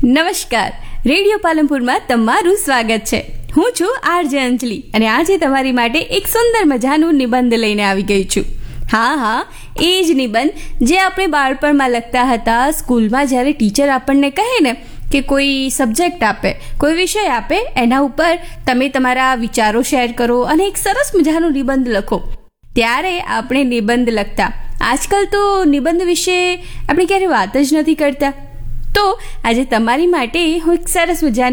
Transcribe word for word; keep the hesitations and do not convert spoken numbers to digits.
નમસ્કાર, રેડિયો પાલનપુરમાં તમારું સ્વાગત છે. હું છું આરજે અંજલિ અને આજે તમારી માટે એક સુંદર મજાનું નિબંધ લઈને આવી ગઈ છું. હા હા એ જ નિબંધ જે આપણે બાળપણમાં લખતા હતા સ્કૂલમાં, જ્યારે ટીચર આપણને કહે ને કે કોઈ સબ્જેક્ટ આપે, કોઈ વિષય આપે, એના ઉપર તમે તમારા વિચારો શેર કરો અને એક સરસ મજાનો નિબંધ લખો. ત્યારે આપણે નિબંધ લખતા. આજકાલ તો નિબંધ વિશે આપણે ક્યારે વાત જ નથી કરતા. તો આજે તમારી માટે હું એક સરસ મજાની